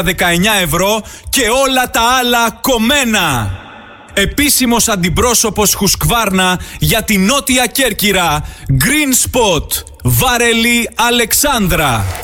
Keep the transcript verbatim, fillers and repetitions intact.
δεκαεννιά ευρώ και όλα τα άλλα κομμένα. Επίσημος αντιπρόσωπος Χουσκβάρνα για τη Νότια Κέρκυρα, Green Spot, Βάρελη Αλεξάνδρα.